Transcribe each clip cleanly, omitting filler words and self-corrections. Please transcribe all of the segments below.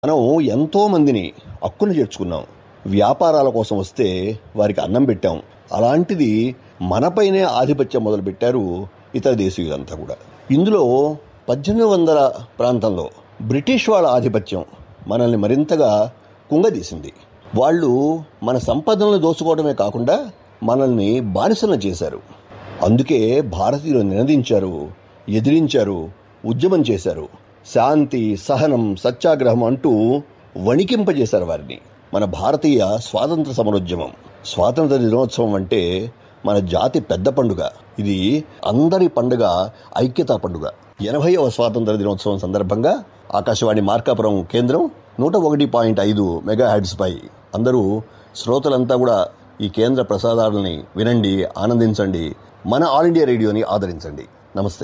మనం ఎంతో మందిని హక్కును చేర్చుకున్నాం. వ్యాపారాల కోసం వస్తే వారికి అన్నం పెట్టాం. అలాంటిది మనపైనే ఆధిపత్యం మొదలుపెట్టారు ఇతర దేశీయులంతా కూడా. ఇందులో 1800 ప్రాంతంలో బ్రిటిష్ వాళ్ళ ఆధిపత్యం మనల్ని మరింతగా కుంగదీసింది. వాళ్ళు మన సంపదలను దోచుకోవడమే కాకుండా మనల్ని బానిసలను చేశారు. అందుకే భారతీయులు నినదించారు, ఎదిరించారు, ఉద్యమం చేశారు. శాంతి, సహనం, సత్యాగ్రహం అంటూ వణికింపజేశారు వారిని. మన భారతీయ స్వాతంత్ర సమరోద్యమం, స్వాతంత్ర దినోత్సవం అంటే మన జాతి పెద్ద పండుగ. ఇది అందరి పండుగ, ఐక్యతా పండుగ. 80వ స్వాతంత్ర దినోత్సవం సందర్భంగా ఆకాశవాణి మార్కాపురం కేంద్రం 101.5 మెగాహెర్ట్జ్ పై అందరూ శ్రోతలంతా కూడా ఈ కేంద్ర ప్రసాదాలని వినండి, ఆనందించండి. మన ఆల్ ఇండియా రేడియోని ఆదరించండి. నమస్తే.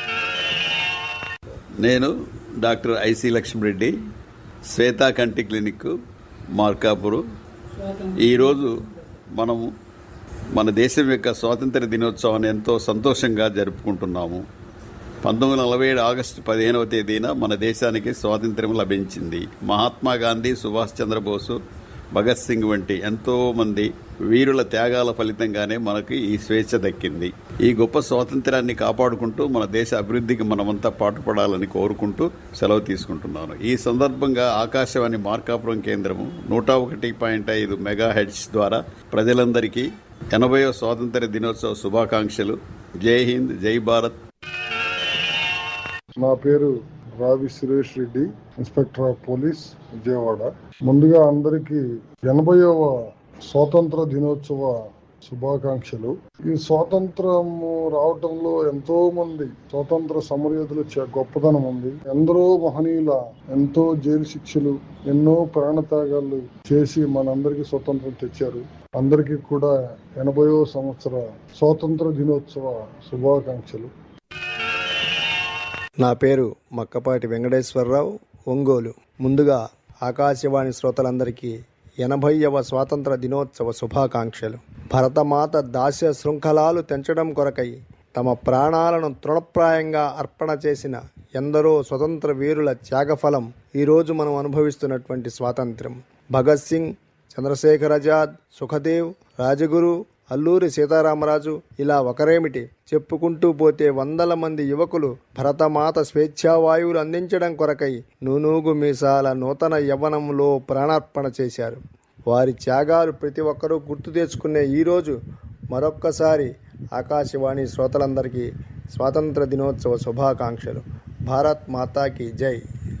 నేను డాక్టర్ ఐసి లక్ష్మిరెడ్డి, శ్వేతా కంటి క్లినిక్, మార్కాపురం. ఈరోజు మనము మన దేశం యొక్క స్వాతంత్ర దినోత్సవాన్ని ఎంతో సంతోషంగా జరుపుకుంటున్నాము. 1947 ఆగస్టు 15వ తేదీన మన దేశానికి స్వాతంత్ర్యం లభించింది. మహాత్మా గాంధీ, సుభాష్ చంద్రబోసు, భగత్ సింగ్ వంటి ఎంతో మంది వీరుల త్యాగాల ఫలితంగానే మనకు ఈ స్వేచ్ఛ దక్కింది. ఈ గొప్ప స్వాతంత్ర్యాన్ని కాపాడుకుంటూ మన దేశ అభివృద్ధికి మనమంతా పాటుపడాలని కోరుకుంటూ సెలవు తీసుకుంటున్నాను. ఈ సందర్భంగా ఆకాశవాణి మార్కాపురం కేంద్రము 101.5 మెగాహెర్ట్జ్ ద్వారా ప్రజలందరికీ 80వ స్వాతంత్ర్య దినోత్సవ శుభాకాంక్షలు. జై హింద్, జై భారత్. నా పేరు రావి Suresh Reddy, inspector of police, Vijayawada. ముందుగా అందరికీ 80వ స్వాతంత్ర దినోత్సవ శుభాకాంక్షలు. ఈ స్వాతంత్రం రావటంలో ఎంతో మంది స్వాతంత్ర సమరయోధుల గొప్పతనం ఉంది. ఎందరో మహనీయుల ఎంతో జైలు శిక్షలు, ఎన్నో ప్రాణత్యాగాలు చేసి మనందరికీ స్వతంత్రం తెచ్చారు. అందరికీ కూడా 80వ సంవత్సర స్వాతంత్ర దినోత్సవ శుభాకాంక్షలు. నా పేరు మక్కపాటి వెంకటేశ్వరరావు, ఒంగోలు. ముందుగా ఆకాశవాణి శ్రోతలందరికీ 80వ స్వాతంత్ర దినోత్సవ శుభాకాంక్షలు. భరతమాత దాస్య శృంఖలాలు తెంచడం కొరకై తమ ప్రాణాలను తృణప్రాయంగా అర్పణ చేసిన ఎందరో స్వతంత్ర వీరుల త్యాగఫలం ఈరోజు మనం అనుభవిస్తున్నటువంటి స్వాతంత్ర్యం. భగత్ సింగ్, చంద్రశేఖర్ ఆజాద్, సుఖదేవ్, రాజగురు, అల్లూరి సీతారామరాజు, ఇలా ఒకరేమిటి చెప్పుకుంటూ పోతే వందల మంది యువకులు భరతమాత స్వేచ్ఛావాయువులు అందించడం కొరకై నూనూగు మీసాల నూతన యవ్వనంలో ప్రాణార్పణ చేశారు. వారి త్యాగాలు ప్రతి ఒక్కరూ గుర్తు తెచ్చుకునే ఈరోజు మరొక్కసారి ఆకాశవాణి శ్రోతలందరికీ స్వాతంత్ర దినోత్సవ శుభాకాంక్షలు. భారత్ మాతాకి జై.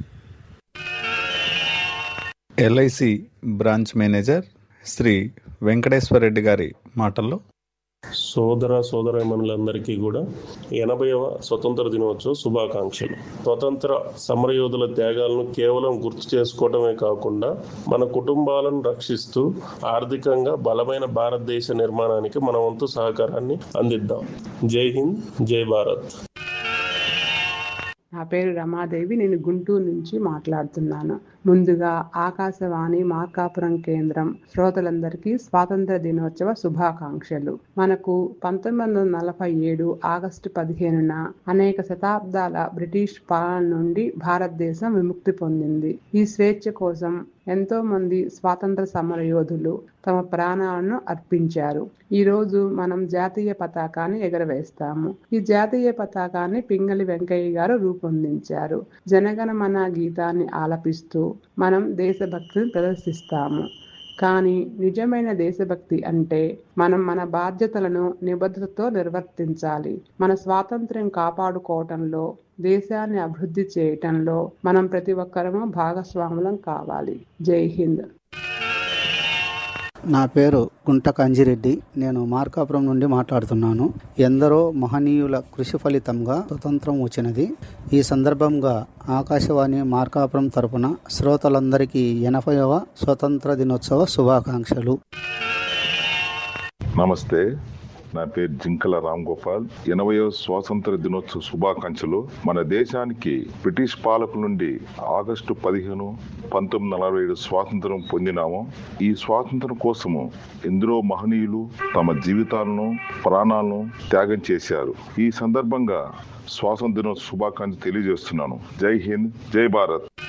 LIC branch manager Shri Venkateswara Reddy గారి మాటల్లో, సోదరమణులందరికీ కూడా 80వ స్వతంత్ర దినోత్సవ శుభాకాంక్షలు. స్వతంత్ర సమరయోధుల త్యాగాలను కేవలం గుర్తు చేసుకోవడమే కాకుండా మన కుటుంబాలను రక్షిస్తూ ఆర్థికంగా బలమైన భారతదేశ నిర్మాణానికి మన వంతు సహకారాన్ని అందిద్దాం. జై హింద్, జై భారత్. నా పేరు రమాదేవి, నేను గుంటూరు నుంచి మాట్లాడుతున్నాను. ముందుగా ఆకాశవాణి మార్కాపురం కేంద్రం శ్రోతలందరికీ స్వాతంత్ర దినోత్సవ శుభాకాంక్షలు. మనకు 1947 ఆగస్టు 15న అనేక శతాబ్దాల బ్రిటిష్ పాలన నుండి భారతదేశం విముక్తి పొందింది. ఈ స్వేచ్ఛ కోసం ఎంతో మంది స్వాతంత్ర సమర యోధులు తమ ప్రాణాలను అర్పించారు. ఈ రోజు మనం జాతీయ పతాకాన్ని ఎగరవేస్తాము. ఈ జాతీయ పతాకాన్ని పింగళి వెంకయ్య గారు రూపొందించారు. జనగణమన గీతాన్ని ఆలపిస్తూ మనం దేశభక్తిని ప్రదర్శిస్తాము. కానీ నిజమైన దేశభక్తి అంటే మనం మన బాధ్యతలను నిబద్ధతతో నిర్వర్తించాలి. మన స్వాతంత్ర్యం కాపాడుకోవటంలో, దేశాన్ని అభివృద్ధి చేయటంలో మనం ప్రతి ఒక్కరము భాగస్వాములం కావాలి. జై హింద్. నా పేరు గుంట కంజిరెడ్డి, నేను మార్కాపురం నుండి మాట్లాడుతున్నాను. ఎందరో మహనీయుల కృషి ఫలితంగా స్వతంత్రం వచ్చినది. ఈ సందర్భంగా ఆకాశవాణి మార్కాపురం తరపున శ్రోతలందరికీ 80వ స్వతంత్ర దినోత్సవ శుభాకాంక్షలు. నమస్తే, నా పేరు జింకల రామ్ గోపాల్. 80వ స్వాతంత్ర దినోత్సవ శుభాకాంక్షలు. మన దేశానికి బ్రిటిష్ పాలకుల నుండి ఆగస్టు 15, 1947 స్వాతంత్రం పొందినాము. ఈ స్వాతంత్రం కోసము ఎందరో మహనీయులు తమ జీవితాలను, ప్రాణాలను త్యాగం చేశారు. ఈ సందర్భంగా స్వాతంత్ర దినోత్సవ శుభాకాంక్షలు తెలియజేస్తున్నాను. జై హింద్, జై భారత్.